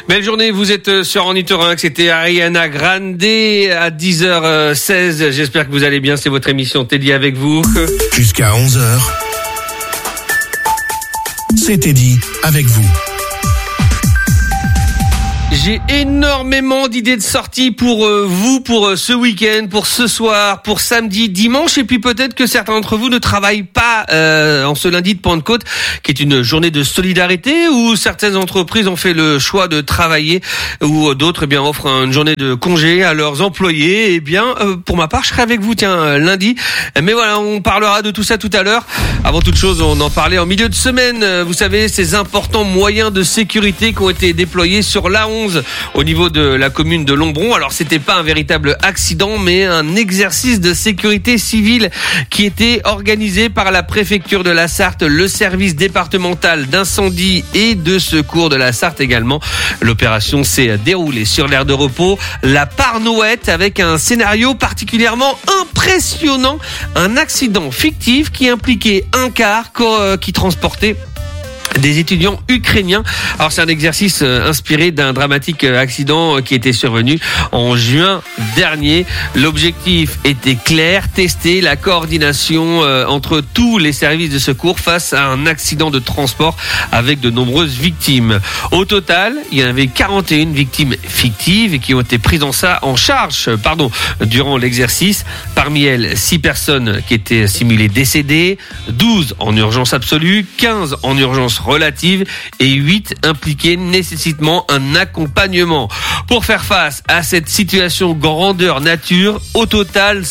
Belle journée, vous êtes sur Ornithorynx, c'était Ariana Grande à 10h16. J'espère que vous allez bien, c'est votre émission Teddy avec vous. Jusqu'à 11h, c'est Teddy avec vous. J'ai énormément d'idées de sorties pour vous, pour ce week-end, pour ce soir, pour samedi, dimanche, et puis peut-être que certains d'entre vous ne travaillent pas en ce lundi de Pentecôte, qui est une journée de solidarité, où certaines entreprises ont fait le choix de travailler, ou d'autres offrent une journée de congé à leurs employés. Pour ma part, je serai avec vous lundi. Mais voilà, on parlera de tout ça tout à l'heure. Avant toute chose, on en parlait en milieu de semaine. Vous savez, ces importants moyens de sécurité qui ont été déployés sur l'A11 au niveau de la commune de Lombron. Alors c'était pas un véritable accident, mais un exercice de sécurité civile qui était organisé par la préfecture de la Sarthe, le service départemental d'incendie et de secours de la Sarthe également. L'opération s'est déroulée sur l'aire de repos La Parnouette avec un scénario particulièrement impressionnant, un accident fictif qui impliquait un car qui transportait des étudiants ukrainiens. Alors c'est un exercice inspiré d'un dramatique accident qui était survenu en juin dernier. L'objectif était clair, tester la coordination entre tous les services de secours face à un accident de transport avec de nombreuses victimes. Au total, il y en avait 41 victimes fictives et qui ont été prises en charge durant l'exercice. Parmi elles, 6 personnes qui étaient simulées décédées, 12 en urgence absolue, 15 en urgence relative et 8 impliqués nécessitant un accompagnement. Pour faire face à cette situation grandeur nature, au total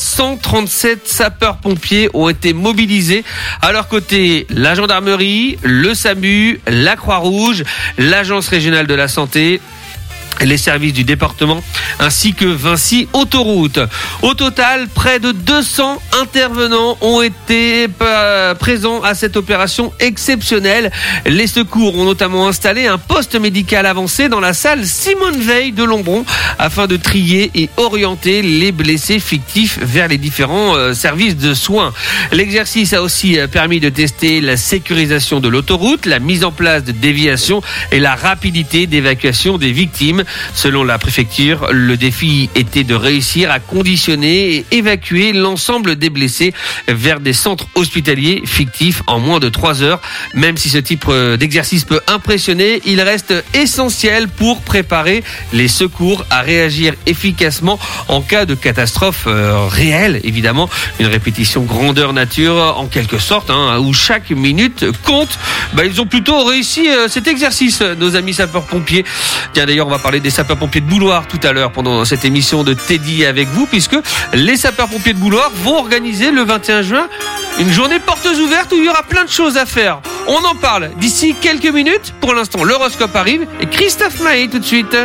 137 sapeurs-pompiers ont été mobilisés. À leur côté, la gendarmerie, le SAMU, la Croix-Rouge, l'Agence régionale de la santé, les services du département ainsi que Vinci Autoroute. Au total, près de 200 intervenants ont été présents à cette opération exceptionnelle. Les secours ont notamment installé un poste médical avancé dans la salle Simone Veil de Lombron afin de trier et orienter les blessés fictifs vers les différents services de soins. L'exercice a aussi permis de tester la sécurisation de l'autoroute, la mise en place de déviations et la rapidité d'évacuation des victimes. Selon la préfecture, le défi était de réussir à conditionner et évacuer l'ensemble des blessés vers des centres hospitaliers fictifs en moins de 3 heures. Même si ce type d'exercice peut impressionner, il reste essentiel pour préparer les secours à réagir efficacement en cas de catastrophe réelle. Évidemment, une répétition grandeur nature en quelque sorte, où chaque minute compte. Ils ont plutôt réussi cet exercice, nos amis sapeurs-pompiers. Tiens, d'ailleurs, on va parler des sapeurs-pompiers de Bouloir tout à l'heure pendant cette émission de Teddy avec vous, puisque les sapeurs-pompiers de Bouloir vont organiser le 21 juin une journée portes ouvertes où il y aura plein de choses à faire. On en parle d'ici quelques minutes. Pour l'instant, l'horoscope arrive et Christophe Maé tout de suite.